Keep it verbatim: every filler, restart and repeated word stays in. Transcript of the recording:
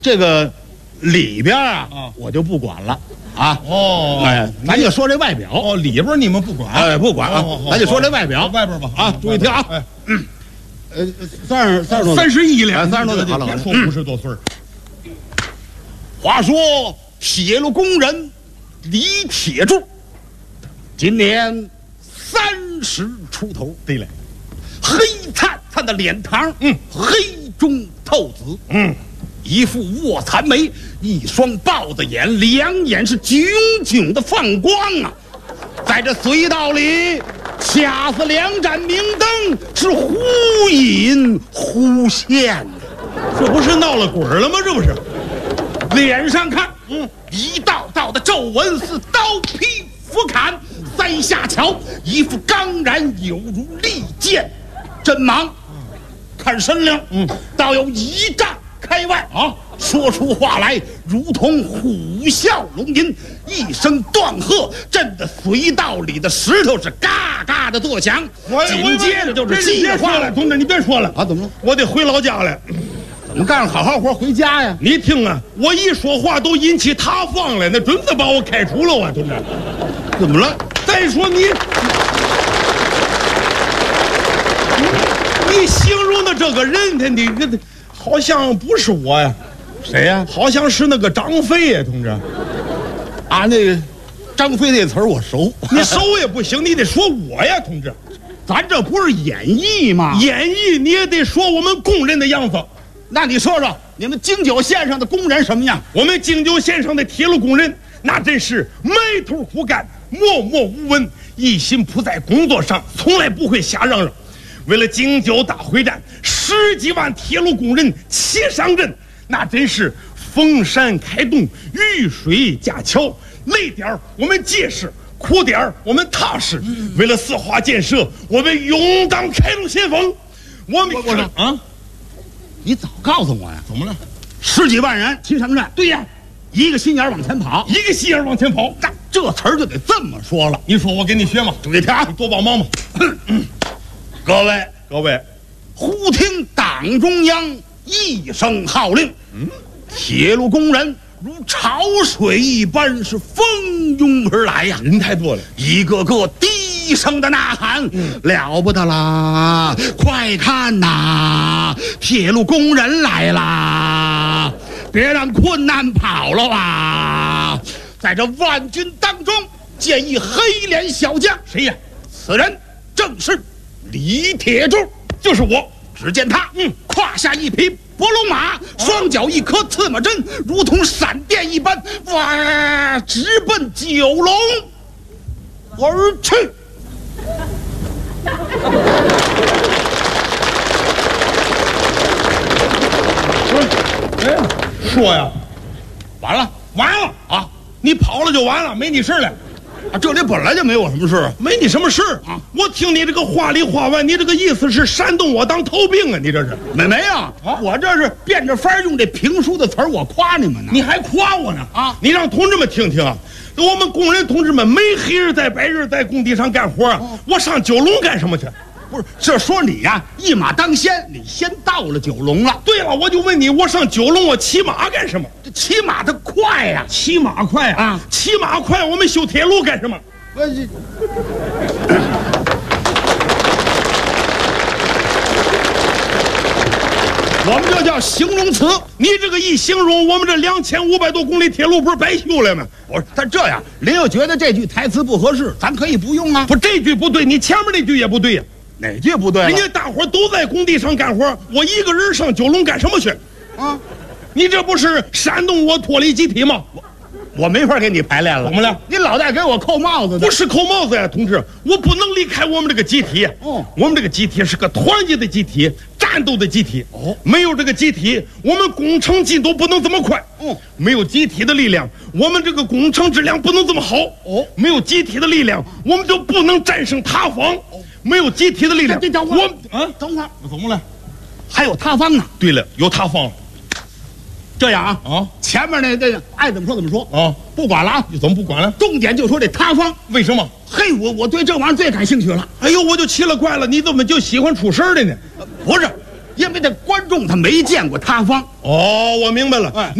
这个里边啊， 啊我就不管了啊。 哦， 哎，咱就说这外表。 哦，里边你们不管， 哎，不管啊，咱就说这外表。 外边吧啊，注意听啊。 哎， 呃，三十三十多岁， 三十一了， 三十多岁，好了， 别说五十多岁。 话说铁路工人李铁柱，今年三十出头。 对了， 黑灿灿的脸庞， 嗯， 黑中透紫， 嗯， 一副卧蚕眉，一双豹子眼，两眼是炯炯的放光啊！在这隧道里，掐死两盏明灯，是忽隐忽现的。 这不是闹了鬼了吗？这不是， 脸上看，嗯，一道道的皱纹似刀劈斧砍，三下瞧，一副刚然有如利剑，真忙。看身量，嗯，倒有一丈开外啊！说出话来如同虎啸龙吟，一声断喝，震得隧道里的石头是嘎嘎的作响。紧接着就是计划了，同志，你别说了啊！怎么了？ 我得回老家了。 怎么干好好活回家呀？ 你听啊，我一说话都引起塌方了，那准得把我开除了啊，同志。 怎么了？ 再说你，你形容的这个人，他你这好像不是我呀。 谁呀？ 好像是那个张飞呀，同志。 啊，那个张飞那词儿我熟， 你熟也不行，你得说我呀，同志。 咱这不是演绎吗？ 演绎你也得说我们工人的样子。 那你说说，你们京九线上的工人什么样？ 我们京九线上的铁路工人，那真是埋头苦干，默默无闻，一心扑在工作上，从来不会瞎嚷嚷。为了京九大会战，十几万铁路工人齐上阵，那真是逢山开洞，遇水架桥，累点儿我们结实，苦点儿我们踏实。为了四化建设，我们勇当开路先锋。我们我我说啊， 你早告诉我呀！ 怎么了？ 十几万人齐上阵， 对呀， 一个心眼往前跑， 一个心眼往前跑。 那这词儿就得这么说了。 你说我给你学吗？ 注意听啊， 多帮忙吧。 各位各位， 忽听党中央一声号令，嗯，铁路工人如潮水一般是蜂拥而来呀， 人太多了， 一个个低声的呐喊，嗯、了不得啦！快看呐，铁路工人来啦！别让困难跑了啊！在这万军当中，见一黑脸小将， 谁呀？ 此人正是李铁柱， 就是我。 只见他，嗯，胯下一匹伯龙马，双脚一颗刺马针，如同闪电一般，哇，直奔九龙而去。 哎，说呀， 完了， 完了啊！你跑了就完了，没你事了。 啊，这里本来就没我什么事， 没你什么事啊！我听你这个话里话外，你这个意思是煽动我当头兵啊？你这是没没有啊？我这是变着法儿用这评书的词儿，我夸你们呢。 你还夸我呢啊！ 你让同志们听听啊！我们工人同志们没黑日在白日在工地上干活啊！哦、我上九龙干什么去？ 不是，这说你呀、啊，一马当先，你先到了九龙了。 对了，我就问你，我上九龙我骑马干什么？ 这骑马它快呀、啊， 骑马快啊！骑马快，我们修铁路干什么？ 我这。我们这叫形容词， 你这个一形容，我们这两千五百多公里铁路不是白修了吗？ 我说他这样，您要觉得这句台词不合适，咱可以不用啊。 不，这句不对，你前面那句也不对呀、 啊。哪句不对？ 人家大伙都在工地上干活，我一个人上九龙干什么去？ 啊， 你这不是煽动我脱离集体吗？ 我我没法给你排练了。 怎么了？ 你老在给我扣帽子。 不是扣帽子呀，同志，我不能离开我们这个集体。 哦， 我们这个集体是个团结的集体，战斗的集体。 哦， 没有这个集体，我们工程进度不能这么快。 哦， 没有集体的力量，我们这个工程质量不能这么好。 哦， 没有集体的力量，我们就不能战胜塌方。哦，没有集体的力量， 这等会我啊，等会儿， 怎么了？ 还有塌方呢。 对了，有塌方了。 这样啊啊， 前面那这爱怎么说怎么说啊， 不管了啊。 你怎么不管了？ 重点就说这塌方， 为什么？ 嘿，我我对这玩意儿最感兴趣了。 哎呦，我就奇了怪了，你怎么就喜欢出事儿的呢？ 不是。 因为这观众他没见过塌方。 哦，我明白了。 哎